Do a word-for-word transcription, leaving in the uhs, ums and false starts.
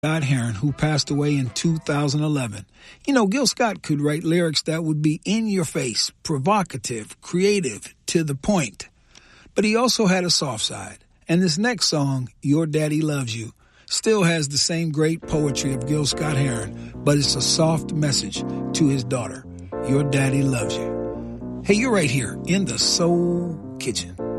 Scott Heron, who passed away in two thousand eleven. You know, Gil Scott could write lyrics that would be in your face, provocative, creative, to the point. But he also had a soft side. And this next song, Your Daddy Loves You, still has the same great poetry of Gil Scott Heron, but it's a soft message to his daughter. Your daddy loves you. Hey, you're right here in the Soul Kitchen.